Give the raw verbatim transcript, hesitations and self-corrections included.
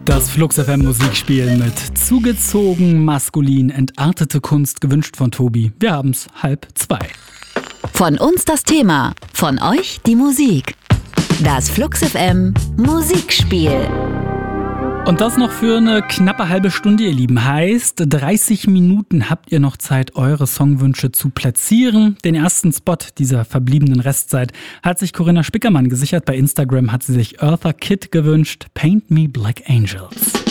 Das Flux F M Musikspiel mit zugezogen, maskulin, entartete Kunst, gewünscht von Tobi. Wir haben's halb zwei. Von uns das Thema, von euch die Musik. Das Flux F M Musikspiel. Und das noch für eine knappe halbe Stunde, ihr Lieben. Heißt, dreißig Minuten habt ihr noch Zeit, eure Songwünsche zu platzieren. Den ersten Spot dieser verbliebenen Restzeit hat sich Corinna Spickermann gesichert. Bei Instagram hat sie sich Eartha Kitt gewünscht. Paint Me Black Angels.